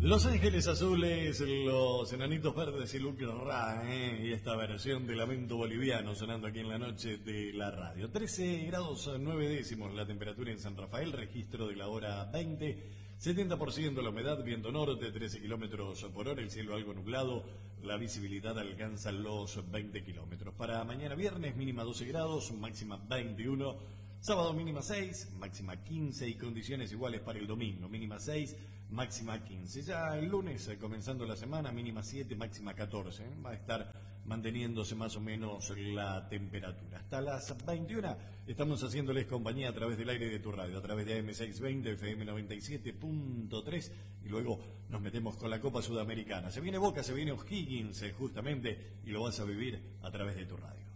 Los Ángeles Azules, los Enanitos Verdes y Luke Ra, y esta versión de Lamento Boliviano sonando aquí en la noche de la radio. 13 grados 9 décimos la temperatura en San Rafael, registro de la hora 20, 70% la humedad, viento norte, 13 kilómetros por hora, el cielo algo nublado, la visibilidad alcanza los 20 kilómetros. Para mañana viernes, mínima 12 grados, máxima 21. Sábado mínima 6, máxima 15 y condiciones iguales para el domingo, mínima 6, máxima 15. Ya el lunes, comenzando la semana, mínima 7, máxima 14. Va a estar manteniéndose más o menos la temperatura. Hasta las 21 estamos haciéndoles compañía a través del aire de tu radio, a través de AM620, FM 97.3 y luego nos metemos con la Copa Sudamericana. Se viene Boca, se viene O'Higgins justamente y lo vas a vivir a través de tu radio.